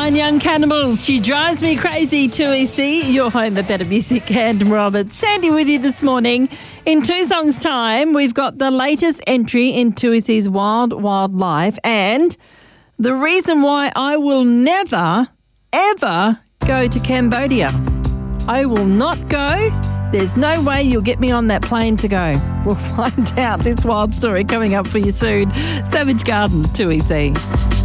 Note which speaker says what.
Speaker 1: Fine Young Cannibals, She Drives Me Crazy, 2EC, your home of better music, and Robert. Sandy with you this morning. In 2 songs' time, we've got the latest entry in 2EC's Wild Wild Life and the reason why I will never, ever go to Cambodia. I will not go. There's no way you'll get me on that plane to go. We'll find out this wild story coming up for you soon. Savage Garden, 2EC.